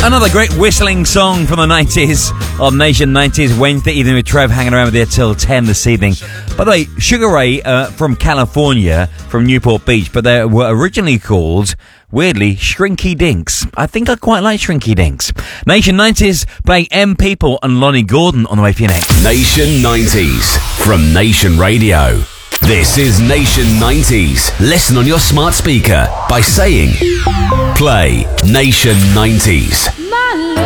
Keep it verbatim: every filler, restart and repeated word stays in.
Another great whistling song from the nineties on Nation nineties Wednesday evening with Trev hanging around with you till ten this evening. By the way, Sugar Ray uh, from California, from Newport Beach, but they were originally called, weirdly, Shrinky Dinks. I think I quite like Shrinky Dinks. Nation nineties playing M People and Lonnie Gordon on the way for you next. Nation nineties from Nation Radio. This is Nation nineties. Listen on your smart speaker by saying, play Nation nineties.